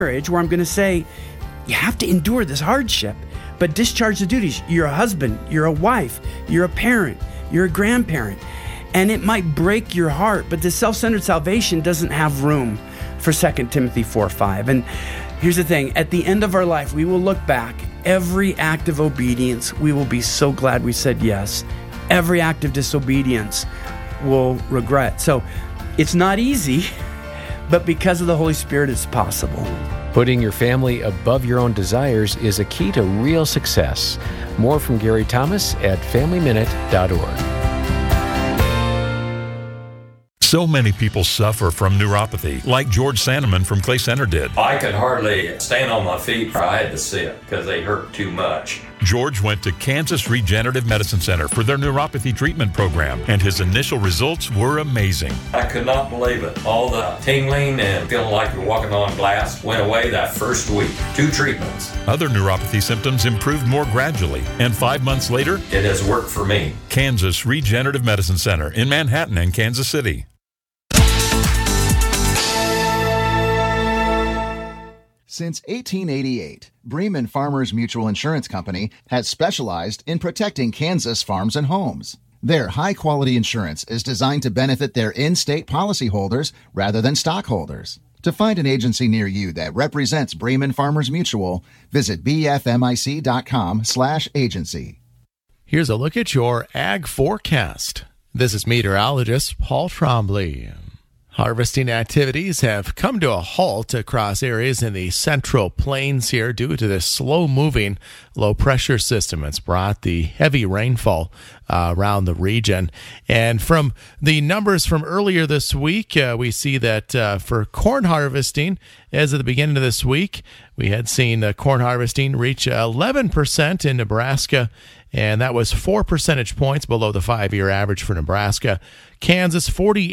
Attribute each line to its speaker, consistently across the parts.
Speaker 1: marriage where I'm going to say, you have to endure this hardship, but discharge the duties. You're a husband, you're a wife, you're a parent, you're a grandparent. And it might break your heart, but the self-centered salvation doesn't have room for 2 Timothy 4:5. And here's the thing, at the end of our life, we will look back. Every act of obedience, we will be so glad we said yes. Every act of disobedience, we'll regret. So it's not easy, but because of the Holy Spirit, it's possible.
Speaker 2: Putting your family above your own desires is a key to real success. More from Gary Thomas at FamilyMinute.org.
Speaker 3: So many people suffer from neuropathy, like George Sandeman from Clay Center did.
Speaker 4: I could hardly stand on my feet, or I had to sit because they hurt too much.
Speaker 3: George went to Kansas Regenerative Medicine Center for their neuropathy treatment program, and his initial results were amazing.
Speaker 4: I could not believe it. All the tingling and feeling like you're walking on glass went away that first week. 2 treatments.
Speaker 3: Other neuropathy symptoms improved more gradually, and 5 months later,
Speaker 4: it has worked for me.
Speaker 3: Kansas Regenerative Medicine Center in Manhattan and Kansas City.
Speaker 5: Since 1888, Bremen Farmers Mutual Insurance Company has specialized in protecting Kansas farms and homes. Their high-quality insurance is designed to benefit their in-state policyholders rather than stockholders. To find an agency near you that represents Bremen Farmers Mutual, visit bfmic.com/agency.
Speaker 6: Here's a look at your ag forecast. This is meteorologist Paul Trombley. Harvesting activities have come to a halt across areas in the Central Plains here due to this slow-moving low-pressure system. It's brought the heavy rainfall around the region. And from the numbers from earlier this week, we see that for corn harvesting, as of the beginning of this week, we had seen corn harvesting reach 11% in Nebraska, and that was 4 percentage points below the 5-year average for Nebraska. Kansas,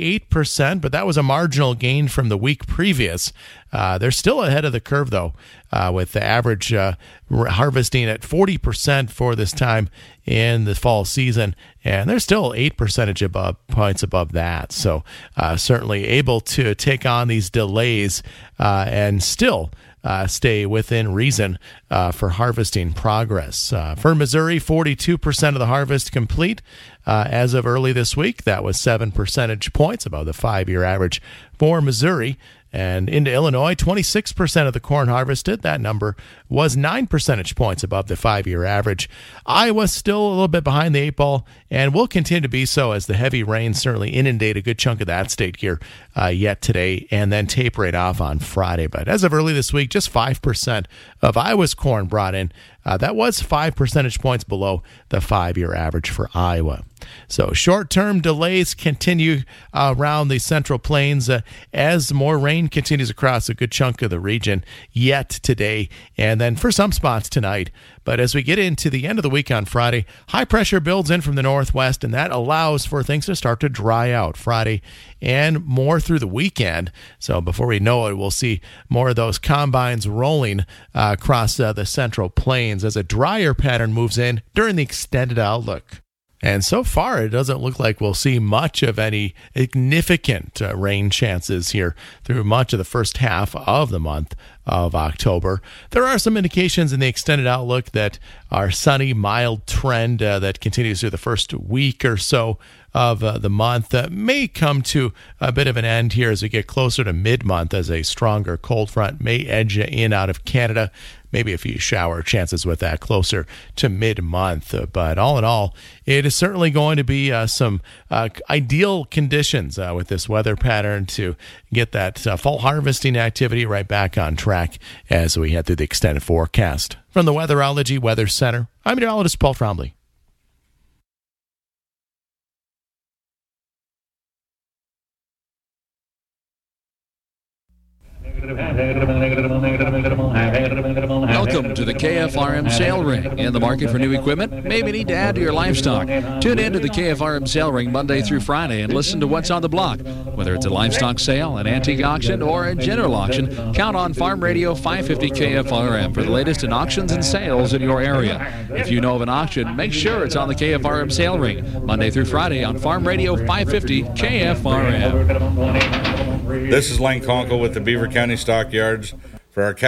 Speaker 6: 48%, but that was a marginal gain from the week previous. They're still ahead of the curve, though, with the average harvesting at 40% for this time in the fall season, and they're still 8 percentage points above that. So certainly able to take on these delays and still stay within reason for harvesting progress. For Missouri, 42% of the harvest complete as of early this week. That was 7 percentage points above the 5-year average for Missouri. And into Illinois, 26% of the corn harvested. That number was 9 percentage points above the 5-year average. Iowa still a little bit behind the 8 ball and will continue to be so as the heavy rains certainly inundate a good chunk of that state here yet today and then taper it off on Friday. But as of early this week, just 5% of Iowa's corn brought in. That was 5 percentage points below the 5-year average for Iowa. So short-term delays continue around the Central Plains as more rain continues across a good chunk of the region yet today and then for some spots tonight. But as we get into the end of the week on Friday, high pressure builds in from the northwest, and that allows for things to start to dry out Friday and more through the weekend. So before we know it, we'll see more of those combines rolling across the Central Plains as a drier pattern moves in during the extended outlook. And so far, it doesn't look like we'll see much of any significant rain chances here through much of the first half of the month of October. There are some indications in the extended outlook that our sunny, mild trend that continues through the first week or so of the month may come to a bit of an end here as we get closer to mid-month as a stronger cold front may edge in out of Canada. Maybe a few shower chances with that closer to mid-month. But all in all, it is certainly going to be some ideal conditions with this weather pattern to get that fall harvesting activity right back on track as we head through the extended forecast. From the Weatherology Weather Center, I'm meteorologist Paul Trombley.
Speaker 7: Welcome to the KFRM Sale Ring. In the market for new equipment? Maybe need to add to your livestock. Tune in to the KFRM Sale Ring Monday through Friday and listen to what's on the block. Whether it's a livestock sale, an antique auction, or a general auction, count on Farm Radio 550 KFRM for the latest in auctions and sales in your area. If you know of an auction, make sure it's on the KFRM Sale Ring Monday through Friday on Farm Radio 550 KFRM.
Speaker 8: This is Lane Conkle with the Beaver County Stockyards. For our